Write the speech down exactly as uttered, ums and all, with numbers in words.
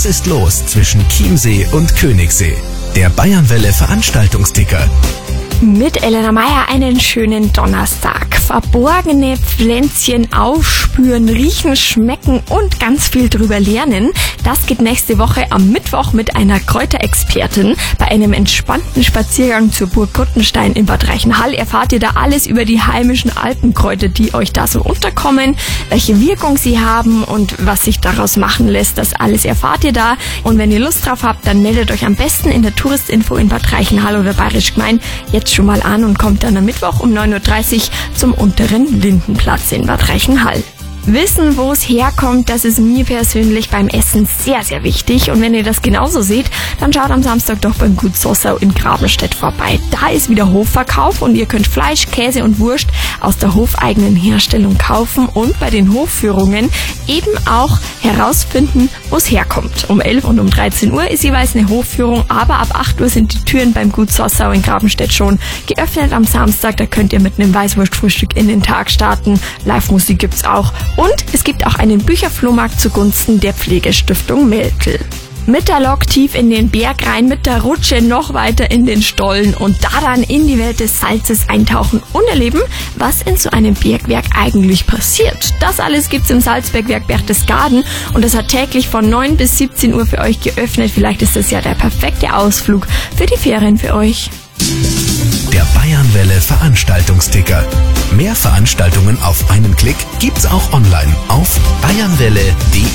Was ist los zwischen Chiemsee und Königssee? Der Bayernwelle Veranstaltungsticker. Mit Elena Meier einen schönen Donnerstag. Verborgene Pflänzchen aufspüren, riechen, schmecken und ganz viel drüber lernen. Das geht nächste Woche am Mittwoch mit einer Kräuterexpertin. Bei einem entspannten Spaziergang zur Burg Kuttenstein in Bad Reichenhall erfahrt ihr da alles über die heimischen Alpenkräuter, die euch da so unterkommen, welche Wirkung sie haben und was sich daraus machen lässt. Das alles erfahrt ihr da. Und wenn ihr Lust drauf habt, dann meldet euch am besten in der Touristinfo in Bad Reichenhall oder Bayerisch Gmein jetzt schon mal an und kommt dann am Mittwoch um neun Uhr dreißig zum unteren Lindenplatz in Bad Reichenhall. Wissen, wo es herkommt, das ist mir persönlich beim Essen sehr, sehr wichtig. Und wenn ihr das genauso seht, dann schaut am Samstag doch beim Gut Sossau in Grabenstedt vorbei. Da ist wieder Hofverkauf und ihr könnt Fleisch, Käse und Wurst aus der hofeigenen Herstellung kaufen und bei den Hofführungen eben auch herausfinden, wo es herkommt. Um elf und um dreizehn Uhr ist jeweils eine Hofführung, aber ab acht Uhr sind die Türen beim Gut Sossau in Grabenstedt schon geöffnet am Samstag. Da könnt ihr mit einem Weißwurstfrühstück in den Tag starten. Live-Musik gibt's auch. Und es gibt auch einen Bücherflohmarkt zugunsten der Pflegestiftung Melkel. Mit der Lok tief in den Berg rein, mit der Rutsche noch weiter in den Stollen und da dann in die Welt des Salzes eintauchen und erleben, was in so einem Bergwerk eigentlich passiert. Das alles gibt's im Salzbergwerk Berchtesgaden und das hat täglich von neun bis siebzehn Uhr für euch geöffnet. Vielleicht ist das ja der perfekte Ausflug für die Ferien für euch. Der Bayernwelle Veranstaltungsticker. Mehr Veranstaltungen auf einen Klick gibt's auch online auf bayernwelle punkt de.